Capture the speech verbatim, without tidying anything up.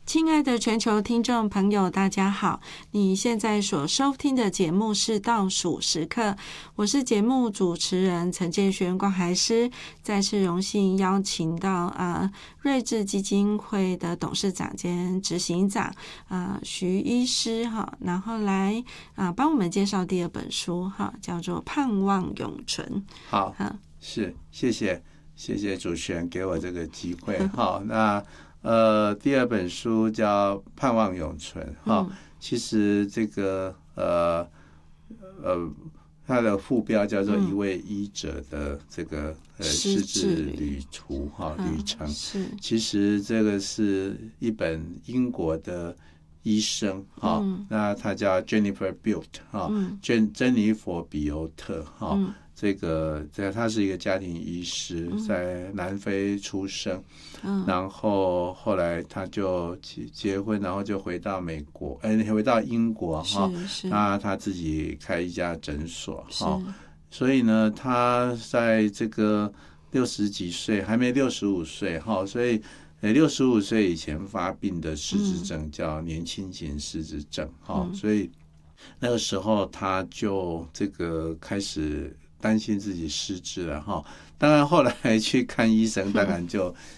亲爱的全球听众朋友，大家好！你现在所收听的节目是倒数时刻，我是节目主持人陈建轩关怀师，再次荣幸邀请到呃瑞智基金会的董事长兼执行长呃徐医师哈，然后来啊、呃、帮我们介绍第二本书哈，叫做《盼望永存》。 好，是谢谢谢谢主持人给我这个机会。好，那。呃，第二本书叫《盼望永存》哈、嗯，其实这个呃呃，它的副标叫做一位医者的这个、嗯、呃失智旅途哈、嗯、旅程。是，其实这个是一本英国的医生哈、嗯，那他叫 Jennifer Buelt 哈、嗯，珍珍妮佛比欧特哈。嗯，这个这他是一个家庭医师，在南非出生，嗯、然后后来他就结婚，然后就回到美国，哎，回到英国哈，他他自己开一家诊所哈，所以呢，他在这个六十几岁，还没六十五岁哈，所以呃六十五岁以前发病的失智症、嗯、叫年轻型失智症哈、嗯，所以那个时候他就这个开始担心自己失智了哈，当然后来去看医生，当然就